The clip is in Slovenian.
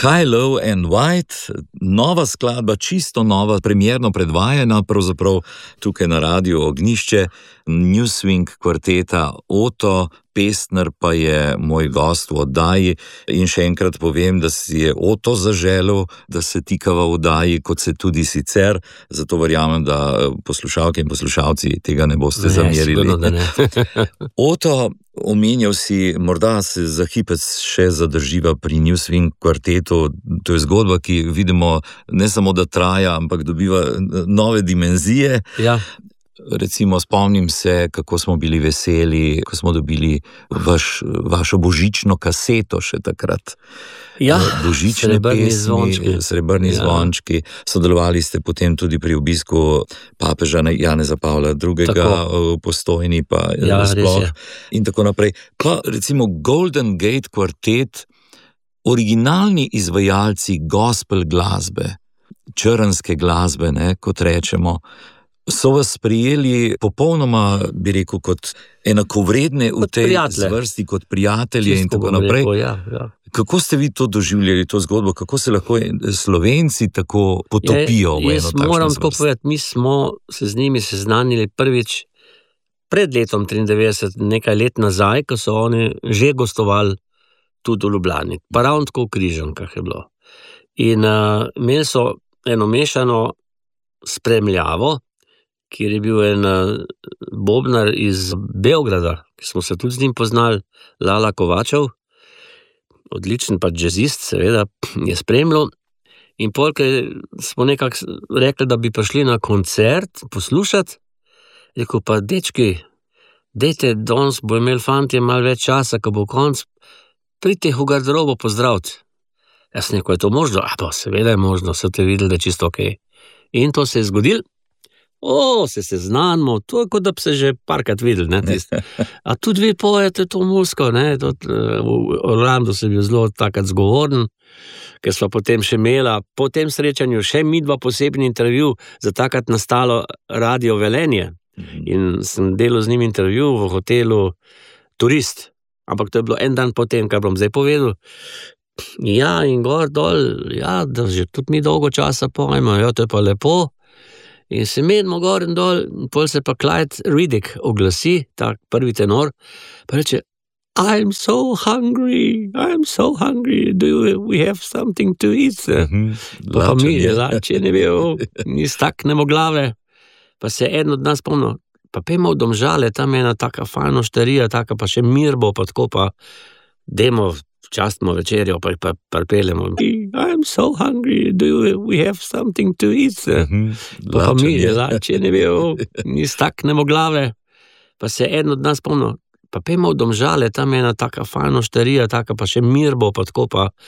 High, Low and White, nova skladba, čisto nova, premierno predvajana, pravzaprav tukaj na Radiu Ognjišče, New Swing kvarteta Oto, Pestner pa je moj gost v oddaji in še enkrat povem, da si je Oto zaželel, da se tikava v oddaji, kot se tudi sicer, zato verjamem, da poslušalke in poslušalci tega ne boste zamerili. Sigurno, da ne. Oto, omenjal si, morda se za hipec še zadrživa pri New Swing kvartetu, to je zgodba, ki vidimo ne samo, da traja, ampak dobiva nove dimenzije. Ja. Recimo spomnim se, kako smo bili veseli, ko smo dobili vašo božično kaseto še takrat. Ja, božične Srebrni pesmi, zvončki. Srebrni zvončki. Sodelovali ste potem tudi pri obisku papeža Janeza Pavla II. V Postojni pa sploh in tako naprej. Pa recimo Golden Gate kvartet, originalni izvajalci gospel glasbe, črnske glasbe, ne, kot rečemo, so vas prijeli popolnoma, bi rekel, kot enakovredne v tej zvrsti, kot prijatelje in tako naprej. Ja. Kako ste vi to doživljali, to zgodbo? Kako se lahko Slovenci tako potopijo v eno takšno zvrst? Jaz moram tako povedati, mi smo se z njimi seznanili prvič pred letom 93, nekaj let nazaj, ko so oni že gostovali tudi v Ljubljani. Pa ravno tako v Križankah je bilo. In imeli so eno mešano spremljavo, kjer je bil en bobnar iz Beograda, ki smo se tudi z njim poznali, Lala Kovačev, odličen pa džezist, seveda, je spremljal. In polk smo nekako rekli, da bi prišli na koncert poslušati. Rekel pa, dečki, dejte, danes bo imel fantje malo več časa, ko bo konc, pridite v garderobo pozdraviti. Jaz nekaj, je to možno? Pa seveda je možno, so te videli, da je čisto okej. In to se je zgodilo. Se seznanimo, to je kot da bi se že parkrat videli, ne, tisti. A tudi vi pojete to muziko, ne, v Orlandu sem bil zelo takrat zgovoren, ker sva potem še imela, po tem srečanju še midva posebni intervju za takrat nastalo Radio Velenje. In sem delal z njim intervju v hotelu Turist, ampak to je bilo en dan potem, kar bom zdaj povedal. Ja, in gor dol, ja, da že tudi mi dolgo časa pojmo, ja, to je pa lepo. In se medimo gor in dol, pol se pa Clyde Riddick oglasi, tak prvi tenor, pa reče, I'm so hungry, do we have something to eat? Pa mi, če ne bil, mi staknemo glave, pa se en od nas pomno, pa pejmo v Domžale, tam je ena taka fajna oštarija, taka pa še Mirbo, pa tako pa demo častimo večerjo, pa jih pa pripeljemo. I'm so hungry, do we have something to eat? Pa mi, če ne bil, mi staknemo glave, pa se en od nas pomno, pa pejmo v Domžale, tam je ena taka fajna oštarija, taka pa še Mirbo, pa tako pa